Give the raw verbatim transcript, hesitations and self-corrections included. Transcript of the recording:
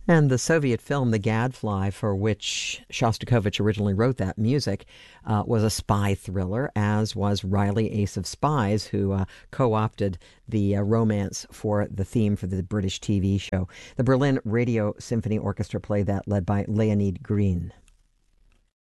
And the Soviet film The Gadfly, for which Shostakovich originally wrote that music, uh, was a spy thriller, as was Riley, Ace of Spies, who uh, co-opted the uh, romance for the theme for the British T V show. The Berlin Radio Symphony Orchestra played that, led by Leonid Green.